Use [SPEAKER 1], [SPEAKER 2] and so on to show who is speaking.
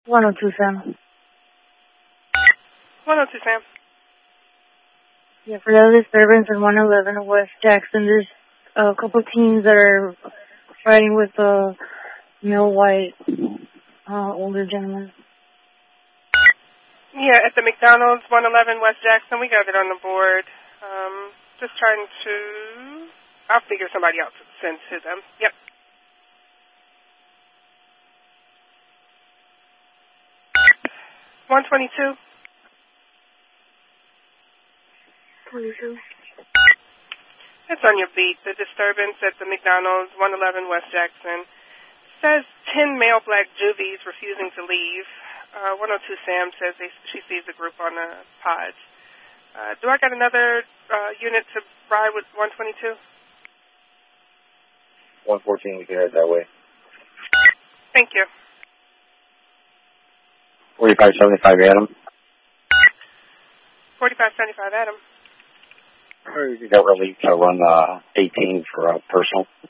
[SPEAKER 1] 102, Sam.
[SPEAKER 2] 102, Sam.
[SPEAKER 1] Yeah, for the disturbance in 111 West Jackson, there's a couple teens that are fighting with a male white older gentleman.
[SPEAKER 2] Yeah, at the McDonald's, 111 West Jackson. We got it on the board. Just trying to... I'll figure somebody else to send to them. Yep. $122.
[SPEAKER 1] 22.
[SPEAKER 2] It's on your beat. The disturbance at the McDonald's, 111 West Jackson. Says 10 male black juvies refusing to leave. 102 Sam says she sees the group on the pods. Do I got another unit to ride with 122?
[SPEAKER 3] 114, we can head that way.
[SPEAKER 2] Thank you.
[SPEAKER 3] 4575 Adam.
[SPEAKER 2] 4575 Adam.
[SPEAKER 3] You got relief to run 18 for personal.